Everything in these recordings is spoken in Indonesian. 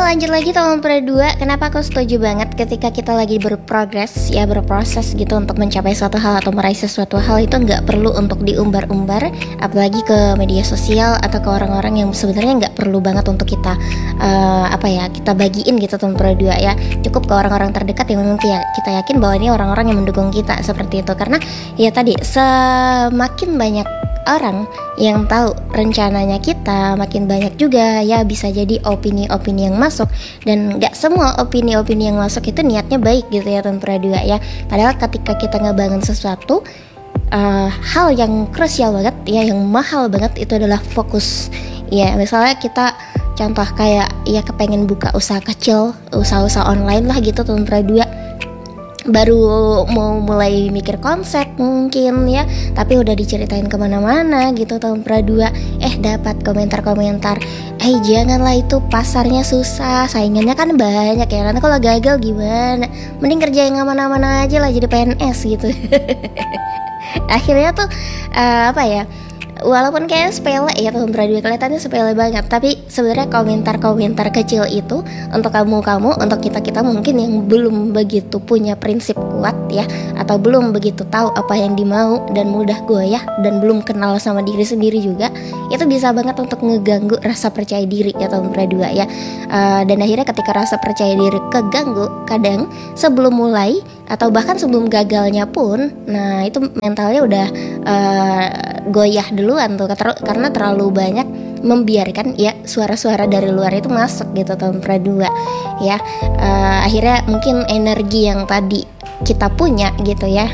lanjut lagi tahun kedua. Kenapa aku setuju banget ketika kita lagi berprogres ya, berproses gitu untuk mencapai suatu hal atau meraih sesuatu hal, itu nggak perlu untuk diumbar-umbar, apalagi ke media sosial atau ke orang-orang yang sebenarnya nggak perlu banget untuk kita kita bagiin gitu tahun kedua ya. Cukup ke orang-orang terdekat yang memang kita yakin bahwa ini orang-orang yang mendukung kita seperti itu. Karena ya tadi, semakin banyak orang yang tahu rencananya kita, makin banyak juga ya bisa jadi opini-opini yang masuk. Dan gak semua opini-opini yang masuk itu niatnya baik gitu ya tahun kedua ya. Padahal ketika kita ngebangun sesuatu, hal yang krusial banget ya, yang mahal banget itu adalah fokus. Ya misalnya kita contoh kayak ya kepengen buka usaha kecil, usaha-usaha online lah gitu tahun kedua, baru mau mulai mikir konsep mungkin ya, tapi udah diceritain kemana-mana gitu tahun kedua, dapat komentar-komentar, janganlah itu pasarnya susah, saingannya kan banyak ya, nanti kalau gagal gimana, mending kerja yang aman-aman aja lah, jadi PNS gitu. Akhirnya tuh walaupun kayak sepele ya tahun kedua, kelihatannya sepele banget, tapi sebenarnya komentar-komentar kecil itu untuk kamu, untuk kita mungkin yang belum begitu punya prinsip kuat ya, atau belum begitu tahu apa yang dimau dan mudah goyah dan belum kenal sama diri sendiri juga, itu bisa banget untuk ngeganggu rasa percaya diri ya tahun kedua ya. Dan akhirnya ketika rasa percaya diri keganggu, kadang sebelum mulai atau bahkan sebelum gagalnya pun, nah itu mentalnya udah goyah duluan tuh, karena terlalu banyak membiarkan ya suara-suara dari luar itu masuk gitu tahun kedua ya. Akhirnya mungkin energi yang tadi kita punya gitu ya,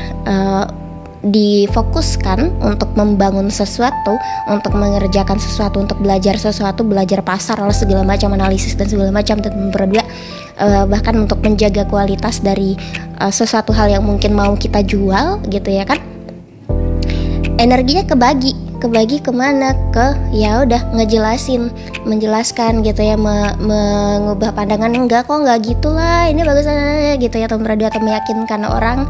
difokuskan untuk membangun sesuatu, untuk mengerjakan sesuatu, untuk belajar sesuatu, belajar pasar, lalu segala macam analisis dan segala macam tahun kedua, bahkan untuk menjaga kualitas dari sesuatu hal yang mungkin mau kita jual gitu ya kan. Energinya kebagi kemana, ke ya udah menjelaskan gitu ya, mengubah pandangan, enggak gitulah, ini bagus gitu ya tahun kedua, atau meyakinkan orang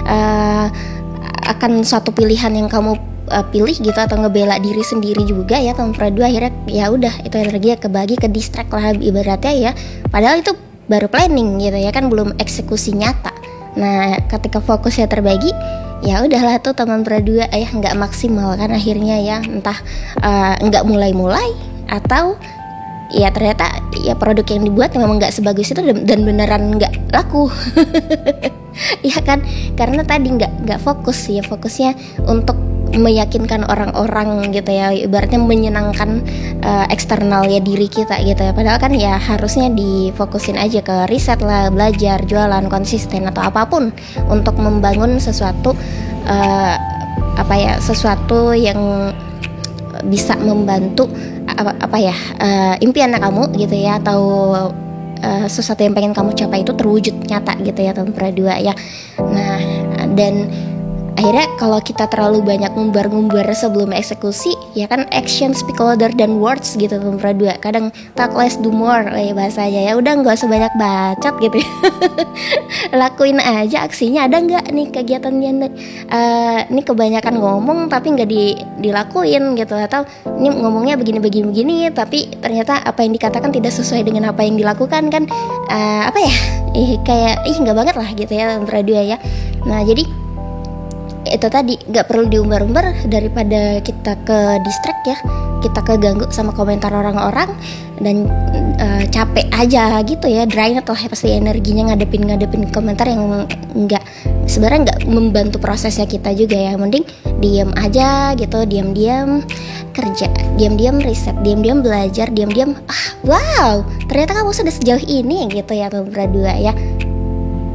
akan suatu pilihan yang kamu pilih gitu, atau ngebela diri sendiri juga ya tahun kedua. Akhirnya ya udah, itu energinya kebagi, ke distract lah ibaratnya ya, padahal itu baru planning gitu ya kan, belum eksekusi nyata. Nah ketika fokusnya terbagi, ya udahlah tuh tahun kedua ya nggak maksimal kan akhirnya ya, entah nggak mulai atau ya ternyata ya produk yang dibuat memang nggak sebagus itu dan beneran nggak laku. Ya kan, karena tadi nggak fokus ya, fokusnya untuk meyakinkan orang-orang gitu ya, ibaratnya menyenangkan eksternal ya diri kita gitu ya. Padahal kan ya harusnya difokusin aja ke riset lah, belajar, jualan, konsisten atau apapun untuk membangun sesuatu sesuatu yang bisa membantu impian kamu gitu ya, atau sesuatu yang pengen kamu capai itu terwujud nyata gitu ya tahun kedua ya. Nah dan akhirnya kalau kita terlalu banyak ngumbar sebelum eksekusi ya kan, action speak louder than words gitu tahun kedua. Kadang talk less do more kayak bahasanya ya, udah nggak sebanyak bacot gitu ya. Lakuin aja aksinya, ada nggak nih kegiatannya, ini kebanyakan ngomong tapi nggak dilakuin gitu, atau ini ngomongnya begini tapi ternyata apa yang dikatakan tidak sesuai dengan apa yang dilakukan kan, kayak nggak banget lah gitu ya tahun kedua ya. Nah jadi itu tadi, gak perlu diumbar-umbar, daripada kita ke distract ya, kita keganggu sama komentar orang-orang dan capek aja gitu ya, drain atau pasti energinya ngadepin komentar yang sebenarnya nggak membantu prosesnya kita juga ya. Mending diam aja gitu, diam-diam kerja, diam-diam riset, diam-diam belajar, diam-diam wow ternyata kamu sudah sejauh ini gitu ya tahun kedua ya.